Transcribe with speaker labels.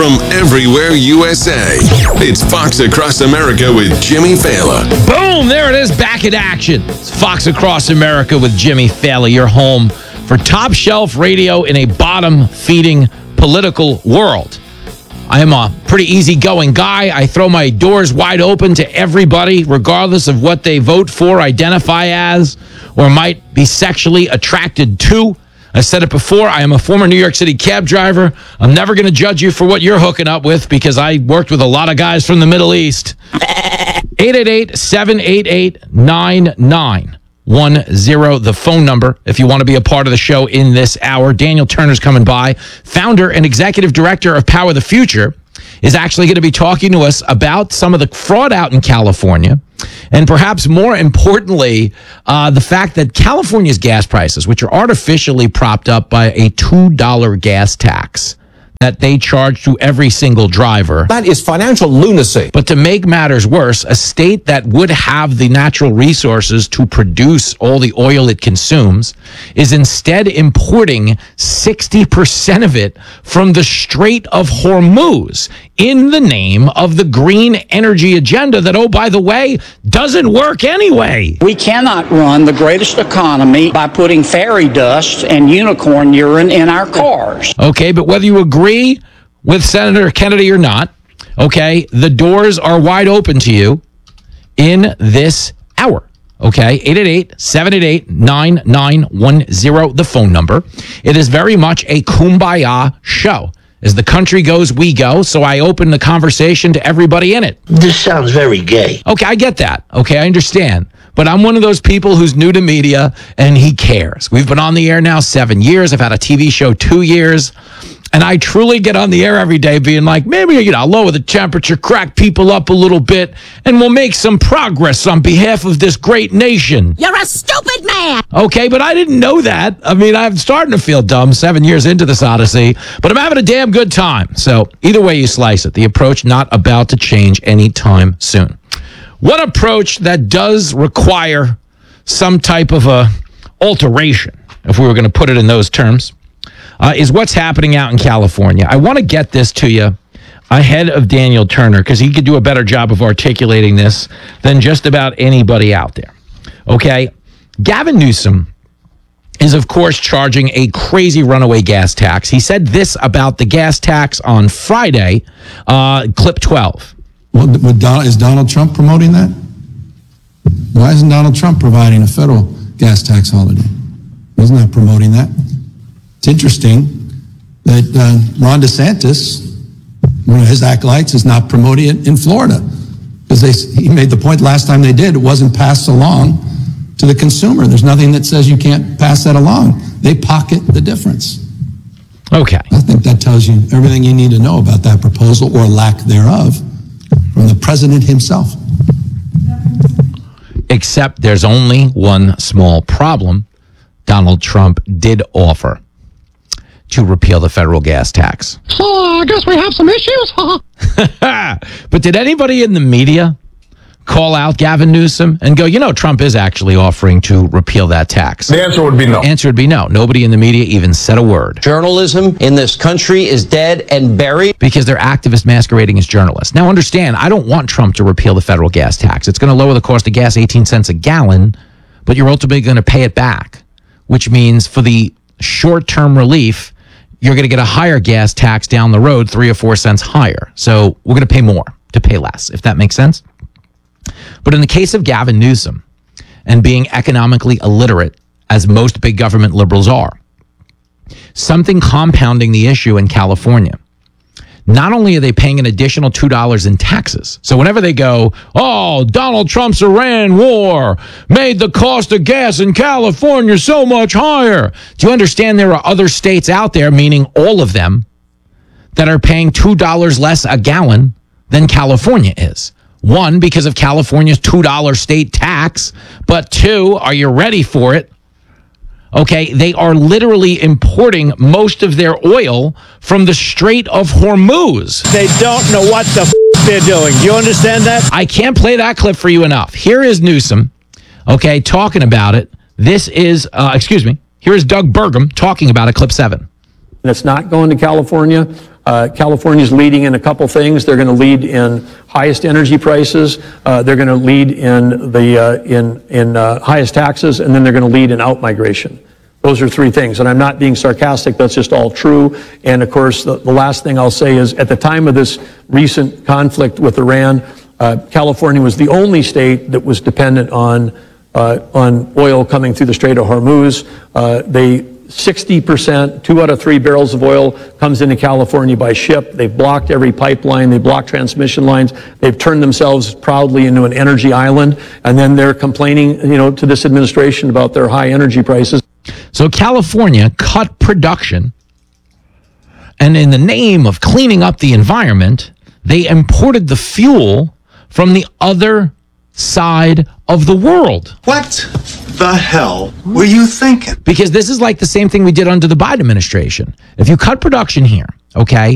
Speaker 1: from everywhere USA. It's Fox Across America with Jimmy Fallon.
Speaker 2: Boom! There it is, back in action. It's Fox Across America with Jimmy Fallon, your home for top shelf radio in a bottom-feeding political world. I am a pretty easygoing guy. I throw my doors wide open to everybody, regardless of what they vote for, identify as, or might be sexually attracted to. I said it before, I am a former New York City cab driver. I'm never going to judge you for what you're hooking up with because I worked with a lot of guys from the Middle East. 888-788-9910, the phone number, if you want to be a part of the show in this hour. Daniel Turner's coming by, founder and executive director of Power the Future, is actually going to be talking to us about some of the fraud out in California. And perhaps more importantly, the fact that California's gas prices, which are artificially propped up by a $2 gas tax that they charge to every single driver.
Speaker 3: That is financial lunacy.
Speaker 2: But to make matters worse, a state that would have the natural resources to produce all the oil it consumes is instead importing 60% of it from the Strait of Hormuz in the name of the green energy agenda that, oh, by the way, doesn't work anyway.
Speaker 4: We cannot run the greatest economy by putting fairy dust and unicorn urine in our cars.
Speaker 2: Okay, but whether you agree with Senator Kennedy or not, okay, the doors are wide open to you in this hour. Okay, 888-788-9910, the phone number. It is very much a kumbaya show. As the country goes, we go. So I open the conversation to everybody in it.
Speaker 5: This sounds very gay.
Speaker 2: Okay, I get that. Okay, I understand. But I'm one of those people who's new to media, and he cares. We've been on the air now 7 years. I've had a TV show 2 years. And I truly get on the air every day being like, maybe, lower the temperature, crack people up a little bit, and we'll make some progress on behalf of this great nation.
Speaker 6: You're a stupid man.
Speaker 2: Okay, but I didn't know that. I mean, I'm starting to feel dumb 7 years into this odyssey, but I'm having a damn good time. So either way you slice it, the approach not about to change anytime soon. One approach that does require some type of a alteration, if we were going to put it in those terms, is what's happening out in California. I want to get this to you ahead of Daniel Turner because he could do a better job of articulating this than just about anybody out there. Okay? Gavin Newsom is, of course, charging a crazy runaway gas tax. He said this about the gas tax on Friday, clip 12.
Speaker 7: Well, is Donald Trump promoting that? Why isn't Donald Trump providing a federal gas tax holiday? He's not promoting that. It's interesting that Ron DeSantis, one of his acolytes, is not promoting it in Florida because he made the point last time they did, it wasn't passed along to the consumer. There's nothing that says you can't pass that along. They pocket the difference.
Speaker 2: Okay.
Speaker 7: I think that tells you everything you need to know about that proposal or lack thereof from the president himself.
Speaker 2: Except there's only one small problem. Donald Trump did offer to repeal the federal gas tax.
Speaker 6: I guess we have some issues, huh?
Speaker 2: But did anybody in the media call out Gavin Newsom and go, Trump is actually offering to repeal that tax?
Speaker 8: The answer would be no.
Speaker 2: The answer would be no. Nobody in the media even said a word.
Speaker 3: Journalism in this country is dead and buried.
Speaker 2: Because they're activists masquerading as journalists. Now understand, I don't want Trump to repeal the federal gas tax. It's going to lower the cost of gas 18 cents a gallon, but you're ultimately going to pay it back, which means for the short-term relief, you're going to get a higher gas tax down the road, 3 or 4 cents higher. So we're going to pay more to pay less, if that makes sense. But in the case of Gavin Newsom and being economically illiterate, as most big government liberals are, something compounding the issue in California. Not only are they paying an additional $2 in taxes. So whenever they go, oh, Donald Trump's Iran war made the cost of gas in California so much higher. Do you understand there are other states out there, meaning all of them, that are paying $2 less a gallon than California is? One, because of California's $2 state tax. But two, are you ready for it? Okay, they are literally importing most of their oil from the Strait of Hormuz.
Speaker 4: They don't know what the they're doing. Do you understand that?
Speaker 2: I can't play that clip for you enough. Here is Newsom, okay, talking about it. This is, here is Doug Burgum talking about it, clip 7.
Speaker 9: And it's not going to California.
Speaker 8: California's leading in a couple things. They're going to lead in highest energy prices. They're going to lead in the highest taxes, and then they're going to lead in out-migration. Those are three things, and I'm not being sarcastic. That's just all true. And of course, the last thing I'll say is, at the time of this recent conflict with Iran, California was the only state that was dependent on oil coming through the Strait of Hormuz. 60%, 2 out of 3 barrels of oil comes into California by ship. They've blocked every pipeline. They've blocked transmission lines. They've turned themselves proudly into an energy island. And then they're complaining, to this administration about their high energy prices.
Speaker 2: So California cut production, and in the name of cleaning up the environment, they imported the fuel from the other side of the world.
Speaker 9: What the hell were you thinking?
Speaker 2: Because this is like the same thing we did under the Biden administration. If you cut production here, okay,